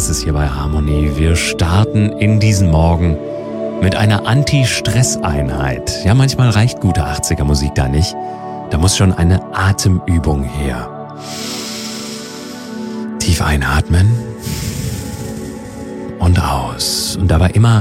heißt es hier bei Harmonie. Wir starten in diesen Morgen mit einer Anti-Stress-Einheit. Ja, manchmal reicht gute 80er-Musik da nicht. Da muss schon eine Atemübung her. Tief einatmen und aus. Und dabei immer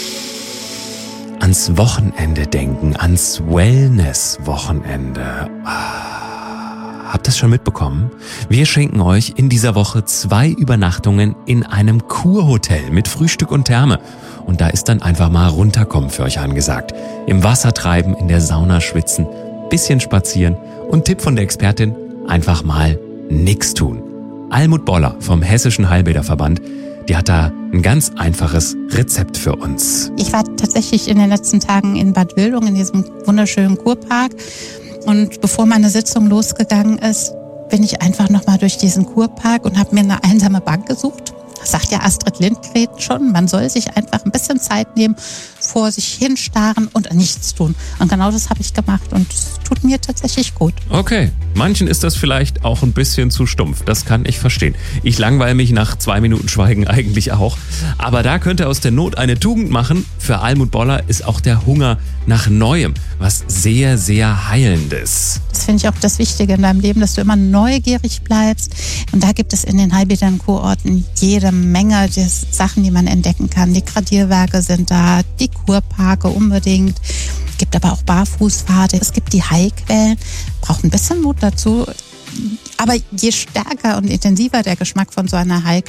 ans Wochenende denken, ans Wellness-Wochenende. Habt ihr das schon mitbekommen? Wir schenken euch in dieser Woche 2 Übernachtungen in einem Kurhotel mit Frühstück und Therme. Und da ist dann einfach mal runterkommen für euch angesagt. Im Wasser treiben, in der Sauna schwitzen, bisschen spazieren und Tipp von der Expertin, einfach mal nix tun. Almut Boller vom Hessischen Heilbäderverband, die hat da ein ganz einfaches Rezept für uns. Ich war tatsächlich in den letzten Tagen in Bad Wildung in diesem wunderschönen Kurpark. Und bevor meine Sitzung losgegangen ist, bin ich einfach nochmal durch diesen Kurpark und habe mir eine einsame Bank gesucht. Das sagt ja Astrid Lindgren schon, man soll sich einfach ein bisschen Zeit nehmen, vor sich hinstarren und nichts tun. Und genau das habe ich gemacht und es tut mir tatsächlich gut. Okay, manchen ist das vielleicht auch ein bisschen zu stumpf, das kann ich verstehen. Ich langweile mich nach 2 Minuten Schweigen eigentlich auch. Aber da könnte aus der Not eine Tugend machen. Für Almut Boller ist auch der Hunger nach Neuem was sehr, sehr Heilendes. Das finde ich auch das Wichtige in deinem Leben, dass du immer neugierig bleibst. Und da gibt es in den Heilbädern-Kurorten jede Menge Sachen, die man entdecken kann. Die Gradierwerke sind da, die Kurparke unbedingt. Es gibt aber auch Barfußpfade. Es gibt die Heilquellen. Braucht ein bisschen Mut dazu. Aber je stärker und intensiver der Geschmack von so einer Heilquelle